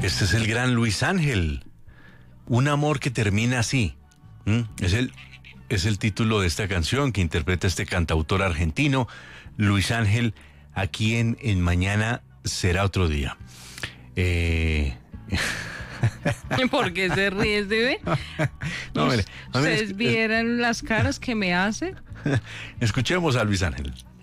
Este es el gran Luis Ángel. Un amor que termina así. Es el título de esta canción que interpreta este cantautor argentino, Luis Ángel, aquí en Mañana Será Otro Día. ¿Por qué se ríe, se ve? No, mire, ¿Ustedes vieran las caras que me hace? Escuchemos a Luis Ángel.